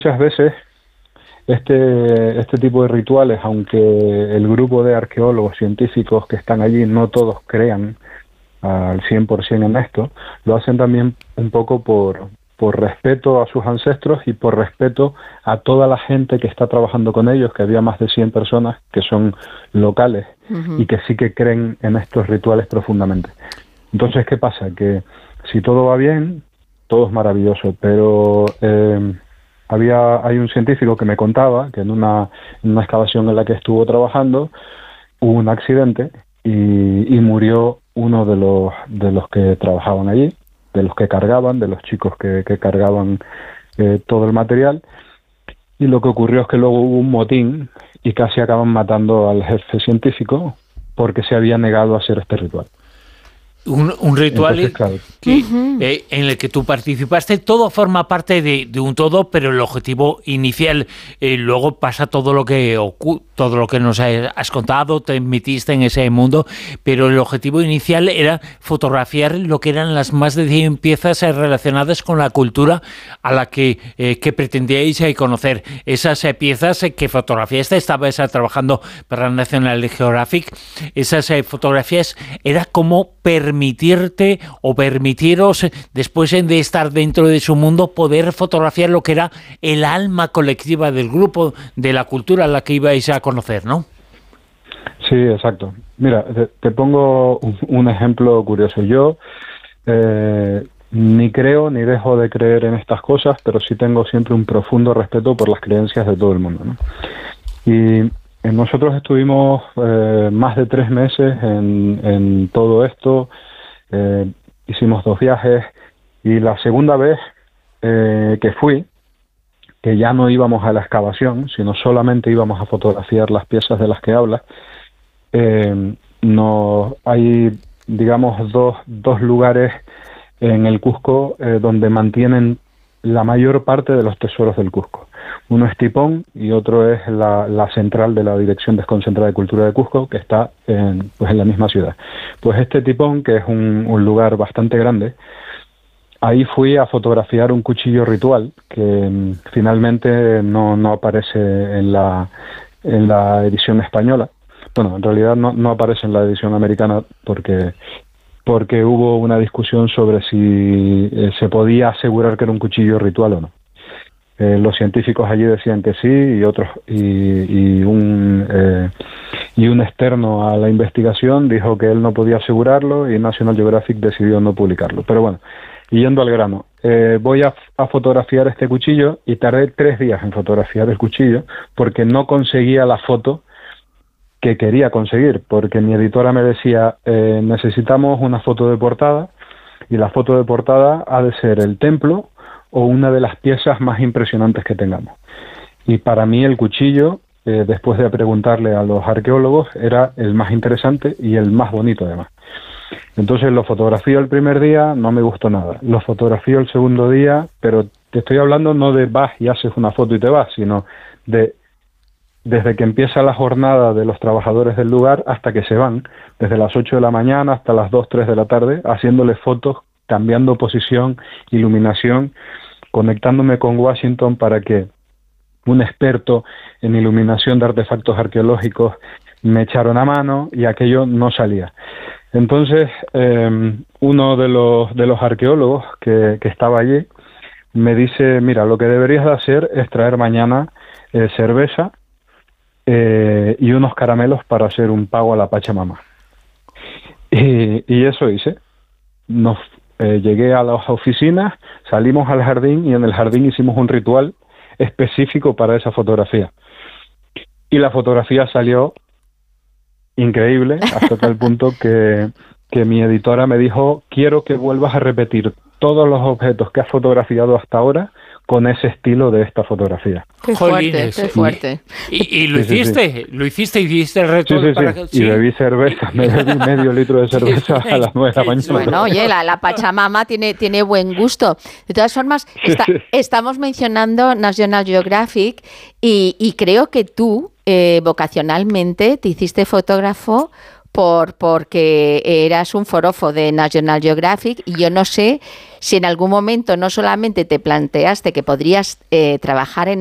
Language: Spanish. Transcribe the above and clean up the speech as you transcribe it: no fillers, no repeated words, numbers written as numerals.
muchas veces este tipo de rituales, aunque el grupo de arqueólogos científicos que están allí no todos crean al 100% en esto, lo hacen también un poco por respeto a sus ancestros y por respeto a toda la gente que está trabajando con ellos, que había más de 100 personas que son locales y que sí que creen en estos rituales profundamente. Entonces, ¿qué pasa? Que si todo va bien, todo es maravilloso, pero hay un científico que me contaba que en una excavación en la que estuvo trabajando hubo un accidente y murió uno de los que trabajaban allí, de los que cargaban, de los chicos que cargaban todo el material, y lo que ocurrió es que luego hubo un motín y casi acaban matando al jefe científico porque se había negado a hacer este ritual. Un ritual. Entonces, claro, en el que tú participaste, todo forma parte de un todo, pero el objetivo inicial, luego pasa todo lo que nos has contado, te metiste en ese mundo, pero el objetivo inicial era fotografiar lo que eran las más de 100 piezas relacionadas con la cultura a la que pretendíais conocer. Esas piezas que fotografiaste, estabas trabajando para National Geographic, esas fotografías era como permitirte o permitiros, después de estar dentro de su mundo, poder fotografiar lo que era el alma colectiva del grupo, de la cultura a la que ibais a conocer, ¿no? Sí, exacto. Mira, te pongo un ejemplo curioso. Yo ni creo ni dejo de creer en estas cosas, pero sí tengo siempre un profundo respeto por las creencias de todo el mundo, ¿no? Y nosotros estuvimos más de 3 meses en todo esto, hicimos 2 viajes, y la segunda vez que fui, que ya no íbamos a la excavación, sino solamente íbamos a fotografiar las piezas de las que hablas, hay, digamos, dos lugares en el Cusco donde mantienen la mayor parte de los tesoros del Cusco. Uno es Tipón y otro es la central de la Dirección Desconcentrada de Cultura de Cusco, que está en la misma ciudad. Pues este Tipón, que es un lugar bastante grande, ahí fui a fotografiar un cuchillo ritual que finalmente no aparece en la edición española. Bueno, en realidad no aparece en la edición americana porque hubo una discusión sobre si se podía asegurar que era un cuchillo ritual o no. Los científicos allí decían que sí, y otros y un externo a la investigación dijo que él no podía asegurarlo, y National Geographic decidió no publicarlo. Pero bueno, yendo al grano, voy a fotografiar este cuchillo y tardé 3 días en fotografiar el cuchillo porque no conseguía la foto que quería conseguir, porque mi editora me decía, necesitamos una foto de portada, y la foto de portada ha de ser el templo o una de las piezas más impresionantes que tengamos. Y para mí el cuchillo, después de preguntarle a los arqueólogos, era el más interesante y el más bonito además. Entonces lo fotografío el primer día, no me gustó nada. Lo fotografío el segundo día, pero te estoy hablando no de vas y haces una foto y te vas, sino desde que empieza la jornada de los trabajadores del lugar hasta que se van, desde las 8 de la mañana hasta las 2, 3 de la tarde, haciéndoles fotos, cambiando posición, iluminación, conectándome con Washington para que un experto en iluminación de artefactos arqueológicos me echara una mano, y aquello no salía. Entonces, uno de los arqueólogos que estaba allí me dice, mira, lo que deberías de hacer es traer mañana cerveza y unos caramelos para hacer un pago a la Pachamama. Y eso hice. Llegué a las oficinas, salimos al jardín, y en el jardín hicimos un ritual específico para esa fotografía. Y la fotografía salió increíble, hasta tal punto que mi editora me dijo, quiero que vuelvas a repetir todos los objetos que has fotografiado hasta ahora con ese estilo de esta fotografía. Qué fuerte, qué fuerte. ¿Y lo hiciste? ¿Lo hiciste? ¿Hiciste el reto? Sí. Y bebí cerveza, me bebí medio litro de cerveza a las 9 de la mañana. Bueno, oye, la Pachamama tiene buen gusto. De todas formas, estamos mencionando National Geographic y creo que tú, vocacionalmente, te hiciste fotógrafo porque eras un forofo de National Geographic, y yo no sé si en algún momento no solamente te planteaste que podrías trabajar en